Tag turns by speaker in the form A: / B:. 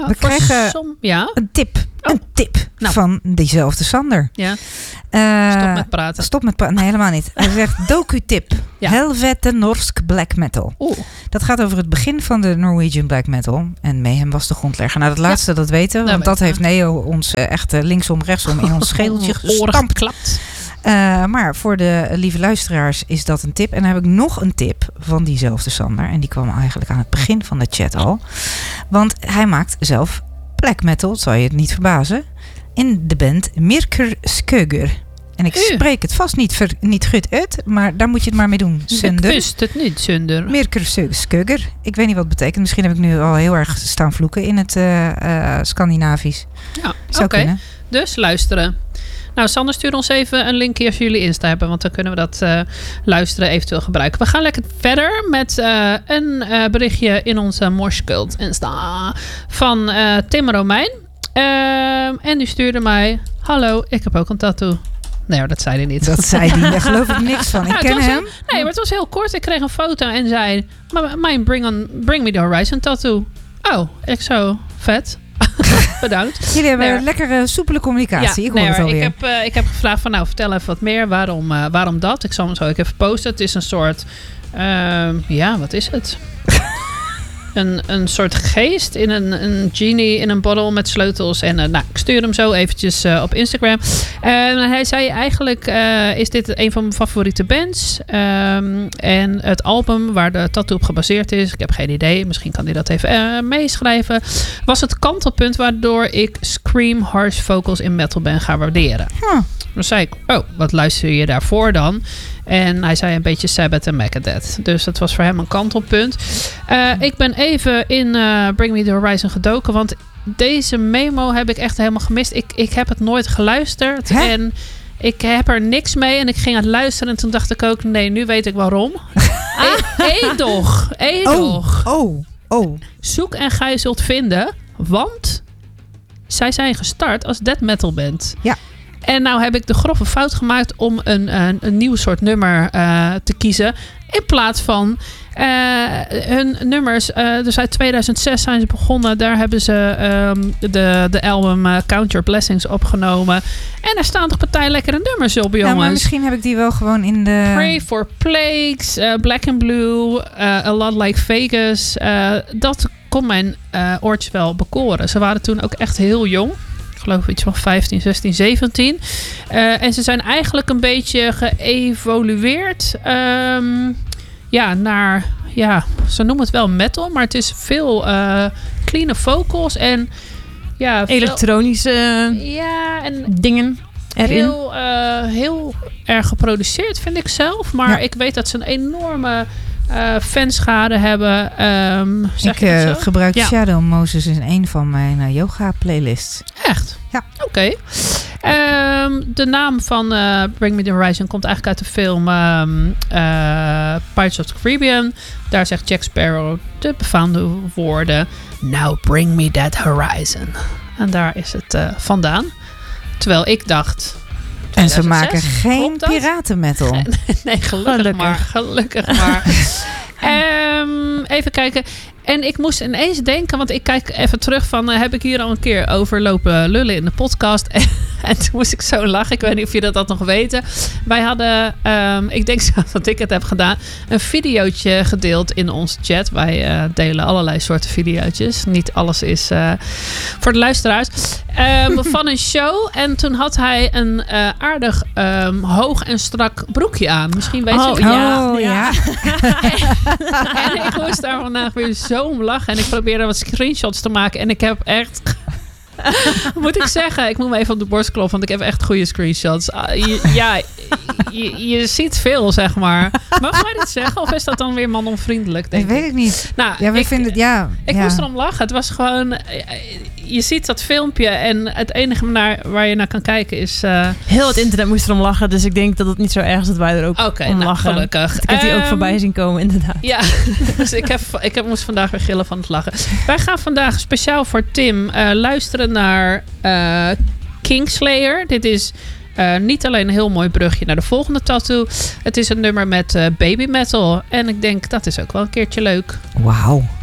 A: We krijgen een tip. Een tip van diezelfde Sander.
B: Ja. Stop met praten.
A: Nee, helemaal niet. Hij zegt docu-tip.
B: Ja.
A: Helvete Norsk black metal. Dat gaat over het begin van de Norwegian black metal. En Mayhem was de grondlegger. Nou, dat laatste dat weten we. Want dat heeft Neo ons echt linksom, rechtsom in ons schedeltje gestampt. Maar voor de lieve luisteraars is dat een tip. En dan heb ik nog een tip van diezelfde Sander. En die kwam eigenlijk aan het begin van de chat al. Want hij maakt zelf black metal, zal je het niet verbazen, in de band Mirker Skeuger. En ik spreek het vast niet goed uit, maar daar moet je het maar mee doen.
B: Sunder. Ik wist het niet, Sunder.
A: Mirker Skeuger. Ik weet niet wat het betekent. Misschien heb ik nu al heel erg staan vloeken in het Scandinavisch.
B: Ja, oké. Dus luisteren. Nou, Sander, stuur ons even een linkje als jullie Insta hebben, want dan kunnen we dat luisteren eventueel gebruiken. We gaan lekker verder met een berichtje in onze Moshcult Insta van Tim Romein. En die stuurde mij: hallo, ik heb ook een tattoo. Nee, dat zei hij niet.
A: Dat zei hij, daar geloof ik niks van. Ik ken hem.
B: Nee, maar het was heel kort. Ik kreeg een foto en zei: mijn Bring Me The Horizon tattoo. Oh, ik zo, vet. Bedankt.
A: Jullie hebben lekkere, soepele communicatie. Ik hoor het alweer.
B: Ik heb gevraagd van, nou, vertel even wat meer. Waarom dat? Ik zal hem zo even posten. Het is een soort, wat is het? Een soort geest in een genie in een bottle met sleutels. En ik stuur hem zo eventjes op Instagram. Hij zei eigenlijk, is dit een van mijn favoriete bands. En het album waar de tattoo op gebaseerd is, ik heb geen idee, misschien kan hij dat even meeschrijven, was het kantelpunt waardoor ik scream harsh vocals in metal ben gaan waarderen. Dan zei ik, wat luister je daarvoor dan? En hij zei een beetje Sabbath en Megadeth. Dus dat was voor hem een kantelpunt. Ik ben even in Bring Me The Horizon gedoken. Want deze memo heb ik echt helemaal gemist. Ik heb het nooit geluisterd. Hè? En ik heb er niks mee. En ik ging aan het luisteren. En toen dacht ik ook, nee, nu weet ik waarom. Edoch.
A: Oh.
B: Zoek en gij zult vinden. Want zij zijn gestart als death metal band.
A: Ja.
B: En nou heb ik de grove fout gemaakt om een nieuw soort nummer te kiezen. In plaats van hun nummers. Dus uit 2006 zijn ze begonnen. Daar hebben ze de album Count Your Blessings opgenomen. En er staan toch partij lekkere nummers op, jongens.
A: Ja, maar misschien heb ik die wel gewoon in de...
B: Pray for Plagues, Black and Blue, A Lot Like Vegas. Dat kon mijn oortjes wel bekoren. Ze waren toen ook echt heel jong. Ik geloof iets van 15, 16, 17. En ze zijn eigenlijk een beetje geëvolueerd naar... Ja, ze noemen het wel metal, maar het is veel clean vocals en... Ja,
C: elektronische
B: en
C: dingen erin.
B: Heel erg geproduceerd, vind ik zelf. Maar ik weet dat ze een enorme... fanschade hebben.
A: Ik gebruik Shadow Moses in een van mijn yoga playlists.
B: Echt?
A: Ja.
B: Oké. De naam van Bring Me The Horizon komt eigenlijk uit de film Pirates of the Caribbean. Daar zegt Jack Sparrow de befaamde woorden: Now bring me that horizon. En daar is het vandaan. Terwijl ik dacht...
A: En ze maken geen piratenmetal.
B: Nee, gelukkig maar. Even kijken. En ik moest ineens denken, want ik kijk even terug van... heb ik hier al een keer over lopen lullen in de podcast? En toen moest ik zo lachen. Ik weet niet of jullie dat nog weten. Wij hadden, ik denk zelf dat ik het heb gedaan... een videootje gedeeld in onze chat. Wij delen allerlei soorten videootjes. Niet alles is voor de luisteraars. Van een show. En toen had hij een aardig hoog en strak broekje aan. Misschien weet je het.
A: Ja.
B: En ik moest daar vandaag weer zo om lachen. En ik probeerde wat screenshots te maken. En ik heb echt... moet ik zeggen, ik moet me even op de borst kloppen, want ik heb echt goede screenshots. Je ziet veel, zeg maar. Mag mij dit zeggen? Of is dat dan weer manonvriendelijk?
A: Dat weet ik niet.
B: Nou, ik moest erom lachen. Het was gewoon... Je ziet dat filmpje en het enige waar je naar kan kijken is...
C: Heel het internet moest erom lachen, dus ik denk dat het niet zo erg is dat wij er ook om lachen.
B: Gelukkig.
C: Ik heb die ook voorbij zien komen, inderdaad.
B: Ja, dus ik moest vandaag weer gillen van het lachen. Wij gaan vandaag speciaal voor Tim luisteren naar Kingslayer. Dit is niet alleen een heel mooi brugje naar de volgende tattoo. Het is een nummer met baby metal. En ik denk, dat is ook wel een keertje leuk.
A: Wauw.